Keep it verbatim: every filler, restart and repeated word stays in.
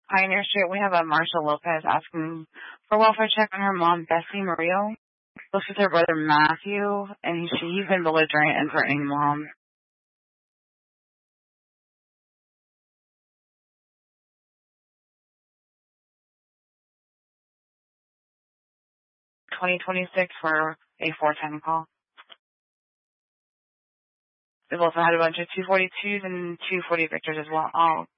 Pioneer Street, we have a Marsha Lopez asking for a welfare check on her mom, Bessie Murillo. This is her brother, Matthew, and he, she, he's been belligerent and threatening mom. twenty twenty-six for a four ten call. We've also had a bunch of two forty-twos and two forty Victors as well. Oh,